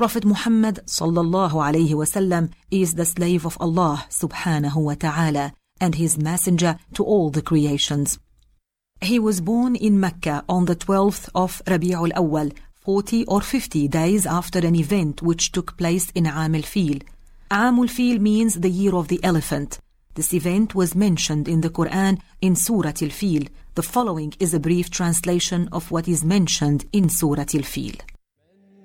Prophet Muhammad sallallahu alayhi wasallam is the slave of Allah subhanahu wa ta'ala and his messenger to all the creations. He was born in Mecca on the 12th of Rabi'ul Awwal, 40 or 50 days after an event which took place in Aam al-Fil. Aam al-Fil means the year of the elephant. This event was mentioned in the Quran in Surah Al-Fil. The following is a brief translation of what is mentioned in Surah Al-Fil.